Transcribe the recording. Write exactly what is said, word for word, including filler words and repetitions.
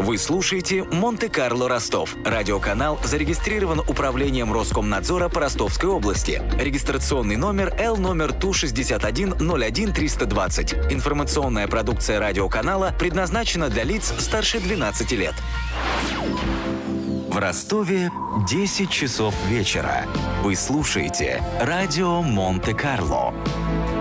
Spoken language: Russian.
Вы слушаете «Монте-Карло Ростов». Радиоканал зарегистрирован Управлением Роскомнадзора по Ростовской области. Регистрационный номер Л номер Ту шестьдесят один ноль один триста двадцать. Информационная продукция радиоканала предназначена для лиц старше двенадцати лет. В Ростове десять часов вечера. Вы слушаете радио Монте-Карло.